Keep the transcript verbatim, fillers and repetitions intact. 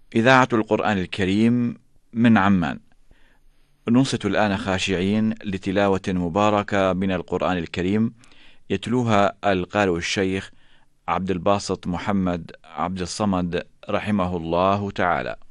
إذاعة القرآن الكريم من عمان. ننصت الآن خاشعين لتلاوة مباركة من القرآن الكريم يتلوها القارئ الشيخ عبد الباسط محمد عبد الصمد رحمه الله تعالى.